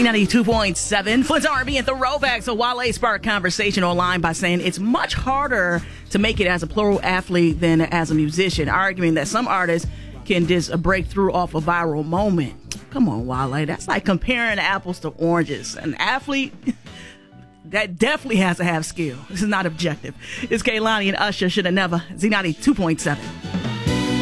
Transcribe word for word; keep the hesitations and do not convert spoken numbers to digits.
Z ninety-two point seven. Flint's R and B and Throwback. So Wale sparked conversation online by saying it's much harder to make it as a plural athlete than as a musician, arguing that some artists can just break through off a viral moment. Come on, Wale. That's like comparing apples to oranges. An athlete, that definitely has to have skill. This is not objective. It's Kehlani and Usher. Should have never. Z ninety-two point seven.